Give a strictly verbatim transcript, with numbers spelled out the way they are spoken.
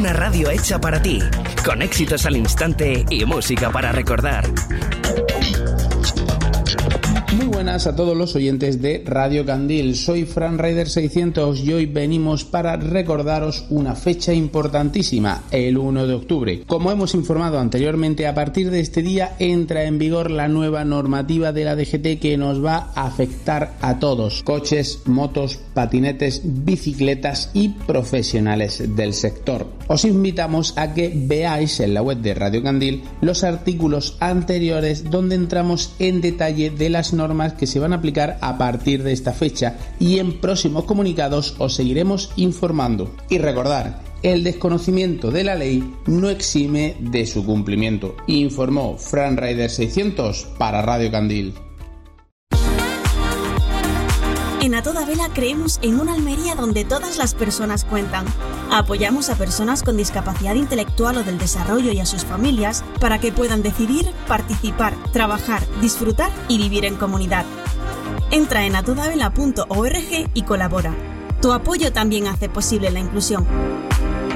Una radio hecha para ti, con éxitos al instante y música para recordar. Muy buenas a todos los oyentes de Radio Candil, soy Fran Rider seiscientos y hoy venimos para recordaros una fecha importantísima, el uno de octubre. Como hemos informado anteriormente, a partir de este día entra en vigor la nueva normativa de la D G T que nos va a afectar a todos: coches, motos, patinetes, bicicletas y profesionales del sector. Os invitamos a que veáis en la web de Radio Candil los artículos anteriores donde entramos en detalle de las normas que se van a aplicar a partir de esta fecha, y en próximos comunicados os seguiremos informando. Y recordar, el desconocimiento de la ley no exime de su cumplimiento. Informó Fran Rider seiscientos para Radio Candil. En A Toda Vela creemos en una Almería donde todas las personas cuentan. Apoyamos a personas con discapacidad intelectual o del desarrollo y a sus familias para que puedan decidir, participar, trabajar, disfrutar y vivir en comunidad. Entra en a toda vela punto org y colabora. Tu apoyo también hace posible la inclusión.